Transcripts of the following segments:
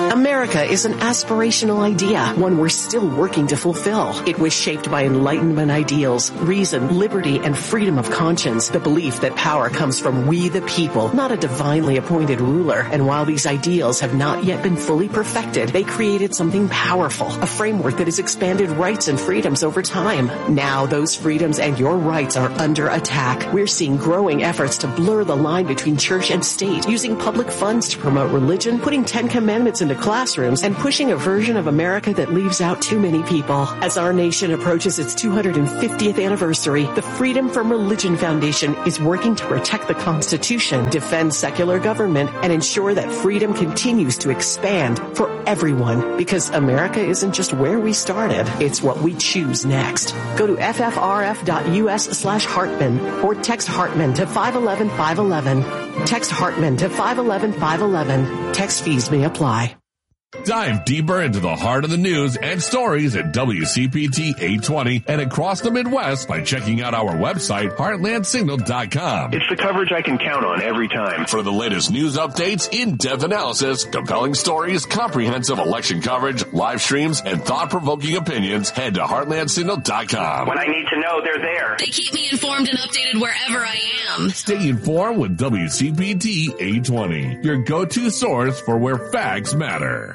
America is an aspirational idea, one we're still working to fulfill. It was shaped by Enlightenment ideals, reason, liberty, and freedom of conscience, the belief that power comes from we the people, not a divinely appointed ruler. And while these ideals have not yet been fully perfected, they created something powerful, a framework that has expanded rights and freedoms over time. Now those freedoms and your rights are under attack. We're seeing growing efforts to blur the line between church and state, using public funds to promote religion, putting 10 Commandments into classrooms, and pushing a version of America that leaves out too many people. As our nation approaches its 250th anniversary, the Freedom from Religion Foundation is working to protect the Constitution, defend secular government, and ensure that freedom continues to expand for everyone. Because America isn't just where we started, it's what we choose next. Go to ffrf.us/Hartman or text Hartman to 511-511. Text Hartman to 511-511. Text fees may apply. Dive deeper into the heart of the news and stories at WCPT 820 and across the Midwest by checking out our website, heartlandsignal.com. It's the coverage I can count on every time. For the latest news updates, in-depth analysis, compelling stories, comprehensive election coverage, live streams, and thought-provoking opinions, head to heartlandsignal.com. When I need to know, they're there. They keep me informed and updated wherever I am. Stay informed with WCPT 820, your go-to source for where facts matter.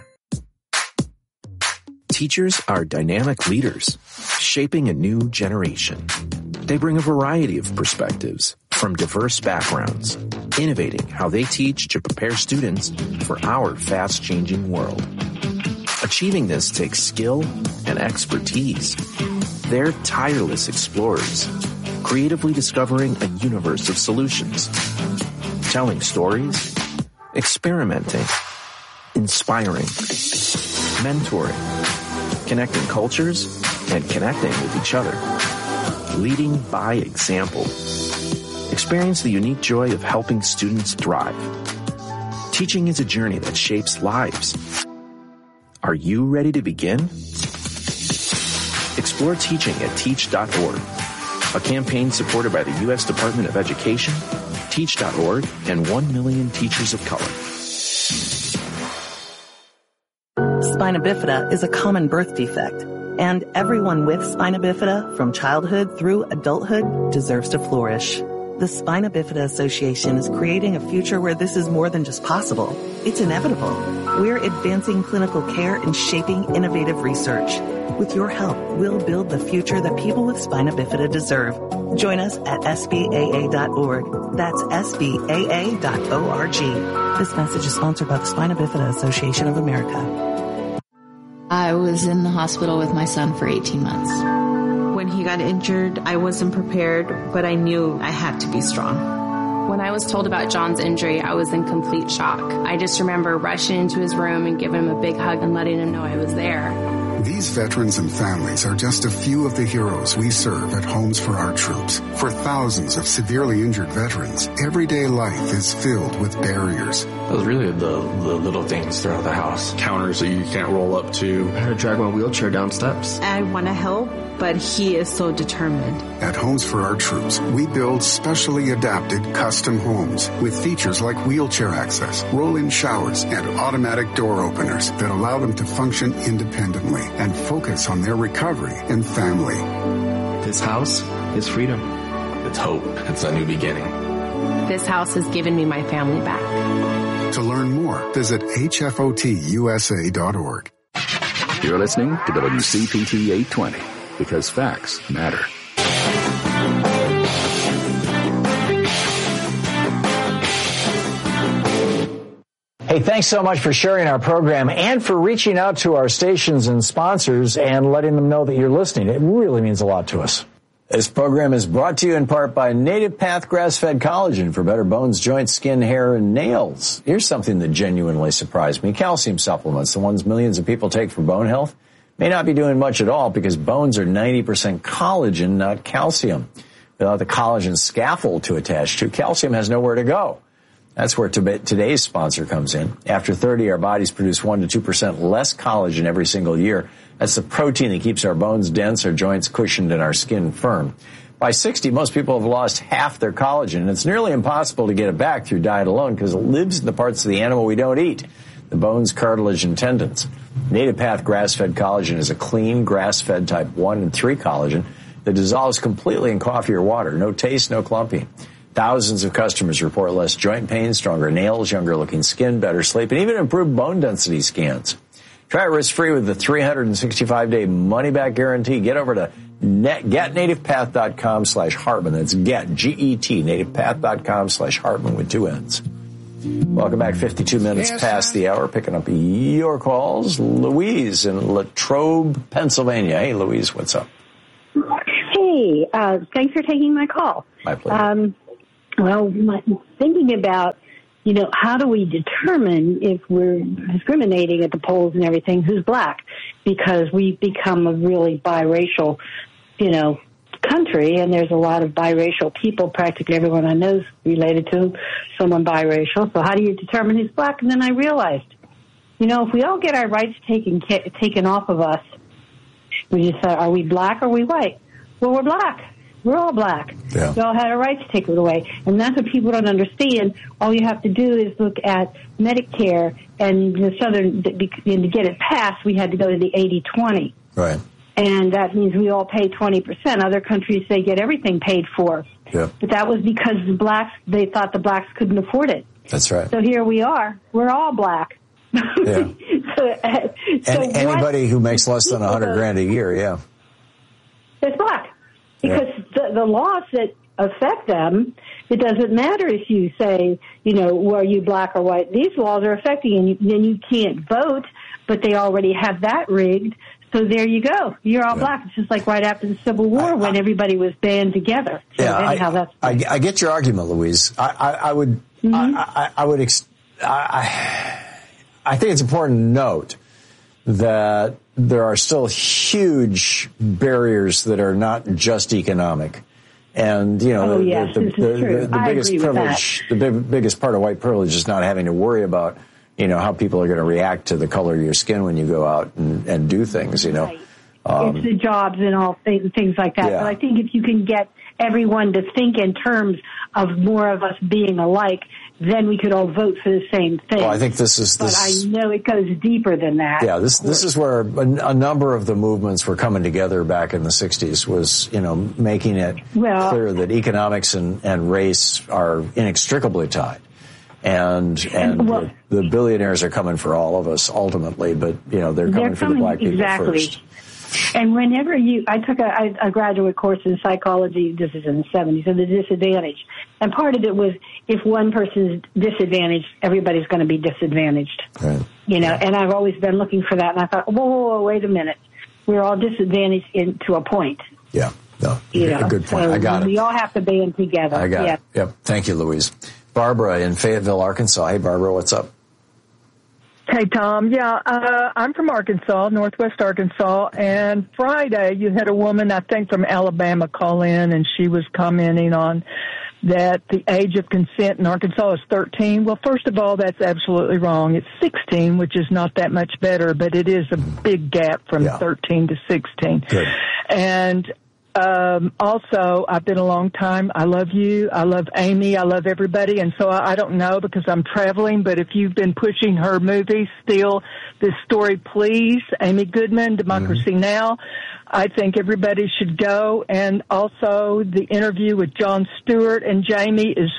Teachers are dynamic leaders, shaping a new generation. They bring a variety of perspectives from diverse backgrounds, innovating how they teach to prepare students for our fast-changing world. Achieving this takes skill and expertise. They're tireless explorers, creatively discovering a universe of solutions, telling stories, experimenting, inspiring, mentoring, connecting cultures, and connecting with each other. Leading by example. Experience the unique joy of helping students thrive. Teaching is a journey that shapes lives. Are you ready to begin? Explore teaching at teach.org, a campaign supported by the U.S. Department of Education, Teach.org, and 1 million teachers of color. Spina bifida is a common birth defect, and everyone with spina bifida from childhood through adulthood deserves to flourish. The Spina Bifida Association is creating a future where this is more than just possible. It's inevitable. We're advancing clinical care and shaping innovative research. With your help, we'll build the future that people with spina bifida deserve. Join us at SBAA.org. That's SBAA.org. This message is sponsored by the Spina Bifida Association of America. I was in the hospital with my son for 18 months. When he got injured, I wasn't prepared, but I knew I had to be strong. When I was told about John's injury, I was in complete shock. I just remember rushing into his room and giving him a big hug and letting him know I was there. These veterans and families are just a few of the heroes we serve at Homes for Our Troops. For thousands of severely injured veterans, everyday life is filled with barriers. It was really the little things throughout the house. Counters that you can't roll up to. I had to drag my wheelchair down steps. I want to help, but he is so determined. At Homes for Our Troops, we build specially adapted custom homes with features like wheelchair access, roll-in showers, and automatic door openers that allow them to function independently and focus on their recovery and family. This house is freedom. It's hope. It's a new beginning. This house has given me my family back. To learn more, visit hfotusa.org. You're listening to WCPT 820 because facts matter. Hey, thanks so much for sharing our program and for reaching out to our stations and sponsors and letting them know that you're listening. It really means a lot to us. This program is brought to you in part by Native Path Grass-Fed Collagen for better bones, joints, skin, hair, and nails. Here's something that genuinely surprised me. Calcium supplements, the ones millions of people take for bone health, may not be doing much at all because bones are 90% collagen, not calcium. Without the collagen scaffold to attach to, calcium has nowhere to go. That's where today's sponsor comes in. After 30, our bodies produce 1 to 2% less collagen every single year. That's the protein that keeps our bones dense, our joints cushioned, and our skin firm. By 60, most people have lost half their collagen, and it's nearly impossible to get it back through diet alone because it lives in the parts of the animal we don't eat. the bones, cartilage, and tendons. Native Path grass-fed collagen is a clean, grass-fed type 1 and 3 collagen that dissolves completely in coffee or water. No taste, no clumping. Thousands of customers report less joint pain, stronger nails, younger-looking skin, better sleep, and even improved bone density scans. Try it risk-free with the 365-day money-back guarantee. Get over to getnativepath.com/Hartman. That's get, G-E-T, nativepath.com/Hartman with 2 N's. Welcome back. 52 minutes past the hour. Picking up your calls. Louise in Latrobe, Pennsylvania. Hey, Louise, what's up? Hey, thanks for taking my call. My pleasure. Well, thinking about, how do we determine if we're discriminating at the polls and everything who's black? Because we've become a really biracial, country, and there's a lot of biracial people. Practically everyone I know is related to someone biracial. So how do you determine who's black? And then I realized, if we all get our rights taken off of us, we just say, are we black or are we white? Well, we're black. We're all black. Yeah. We all had our rights taken away. And that's what people don't understand. All you have to do is look at Medicare and the Southern, and to get it passed, we had to go to the 80-20. Right. And that means we all pay 20%. Other countries, they get everything paid for. Yeah. But that was because they thought the blacks couldn't afford it. That's right. So here we are. We're all black. Yeah. And anybody who makes less than $100,000 a year, yeah. It's black. Because the laws that affect them, it doesn't matter if you say, are you black or white. These laws are affecting you, and then you can't vote, but they already have that rigged. So there you go. You're all black. It's just like right after the Civil War when everybody was band together. So anyhow, I get your argument, Louise. I think it's important to note that there are still huge barriers that are not just economic. And, the biggest privilege, the biggest part of white privilege is not having to worry about, how people are going to react to the color of your skin when you go out and do things, Right. It's the jobs and all things like that. Yeah. But I think if you can get everyone to think in terms of more of us being alike, then we could all vote for the same thing. Well, I think this is. But I know it goes deeper than that. Yeah, this is where a number of the movements were coming together back in the 60s was, making it clear that economics and race are inextricably tied. And the billionaires are coming for all of us ultimately, but, they're coming for the black people first. And whenever I took a graduate course in psychology, this is in the 70s, of the disadvantage. And part of it was if one person's disadvantaged, everybody's going to be disadvantaged. Right. And I've always been looking for that. And I thought, whoa, wait a minute. We're all disadvantaged to a point. Yeah. No, a good point. So I got it. We all have to band together. I got it. Yep. Thank you, Louise. Barbara in Fayetteville, Arkansas. Hey, Barbara, what's up? Hey, Tom. Yeah, I'm from Arkansas, Northwest Arkansas, and Friday you had a woman, I think from Alabama, call in, and she was commenting on that the age of consent in Arkansas is 13. Well, first of all, that's absolutely wrong. It's 16, which is not that much better, but it is a big gap from 13 to 16. Good. And also, I've been a long time. I love you. I love Amy. I love everybody. And so I don't know because I'm traveling, but if you've been pushing her movie, Steal This Story, Please, Amy Goodman, Democracy Now!, I think everybody should go. And also the interview with Jon Stewart and Amy is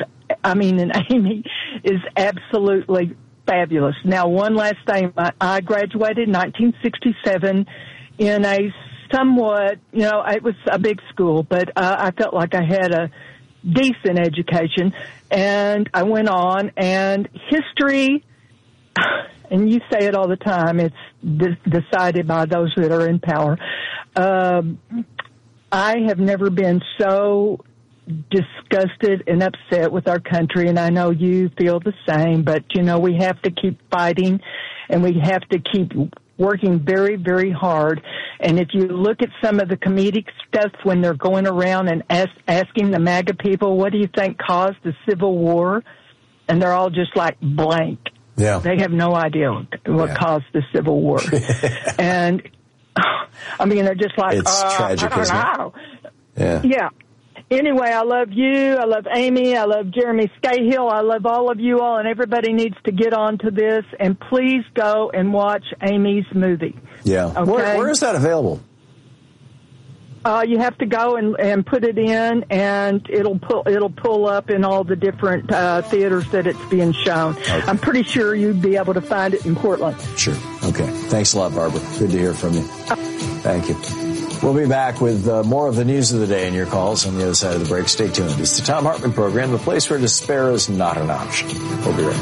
absolutely fabulous. Now, one last thing. I graduated in 1967 in a somewhat, it was a big school, but I felt like I had a decent education. And I went on, and history, and you say it all the time, it's decided by those that are in power. I have never been so disgusted and upset with our country, and I know you feel the same, but, we have to keep fighting, and we have to keep working very, very hard. And if you look at some of the comedic stuff when they're going around and asking the MAGA people, what do you think caused the Civil War? And they're all just like blank. Yeah. They have no idea what caused the Civil War. And, they're just like, it's tragic, I don't isn't know. it? Yeah. Yeah. Anyway, I love you. I love Amy. I love Jeremy Scahill. I love all of you all, and everybody needs to get on to this. And please go and watch Amy's movie. Yeah. Okay? Where is that available? You have to go and put it in, and it'll pull up in all the different theaters that it's being shown. Okay. I'm pretty sure you'd be able to find it in Portland. Sure. Okay. Thanks a lot, Barbara. Good to hear from you. Thank you. We'll be back with more of the news of the day and your calls on the other side of the break. Stay tuned. It's the Thom Hartmann Program, the place where despair is not an option. We'll be right back.